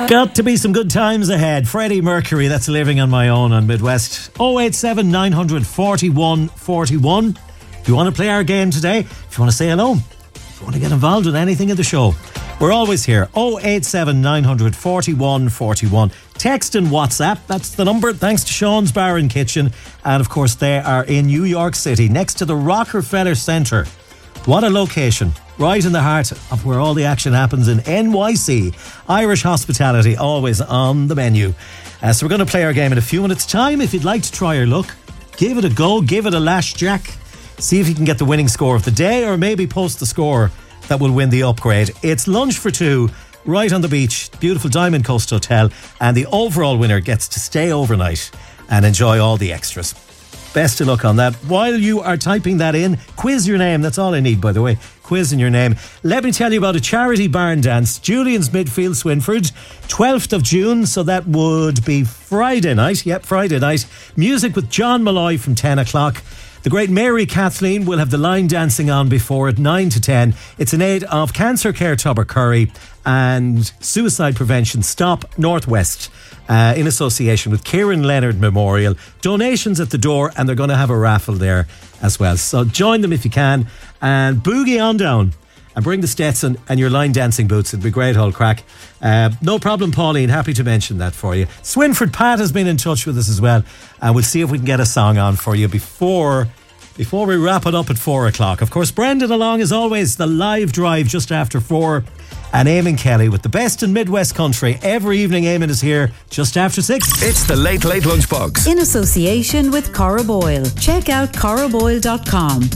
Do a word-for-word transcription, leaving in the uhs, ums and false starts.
Got to be some good times ahead. Freddie Mercury, that's Living on My Own on Midwest. oh eight seven nine four one four one. If you want to play our game today, if you want to say hello, if you want to get involved with anything in the show, we're always here. oh eight seven nine four one four one. Text and WhatsApp, that's the number. Thanks to Sean's Bar and Kitchen. And of course, they are in New York City, next to the Rockefeller Center. What a location. Right in the heart of where all the action happens in N Y C. Irish hospitality, always on the menu. Uh, so we're going to play our game in a few minutes' time. If you'd like to try your luck, give it a go, give it a lash, Jack. See if you can get the winning score of the day, or maybe post the score that will win the upgrade. It's lunch for two, right on the beach, beautiful Diamond Coast Hotel, and the overall winner gets to stay overnight and enjoy all the extras. Best of luck on that. While you are typing that in, quiz your name. That's all I need, by the way. Quiz in your name. Let me tell you about a charity barn dance. Julian's Midfield, Swinford, twelfth of June. So that would be Friday night. Yep, Friday night. Music with John Malloy from ten o'clock. The great Mary Kathleen will have the line dancing on before at nine to ten. It's in aid of Cancer Care Tubbercurry and Suicide Prevention Stop Northwest, uh, in association with Kieran Leonard Memorial. Donations at the door, and they're going to have a raffle there as well. So join them if you can, and boogie on down and bring the Stetson and your line dancing boots. It'd be great whole crack. Uh, no problem, Pauline. Happy to mention that for you. Swinford Pat has been in touch with us as well, and we'll see if we can get a song on for you before before we wrap it up at four o'clock. Of course, Brendan along as always, the live drive just after four, and Eamon Kelly with the best in Midwest country. Every evening Eamon is here just after six. It's the Late Late Lunchbox in association with Cora Boyle. Check out cora boyle dot com.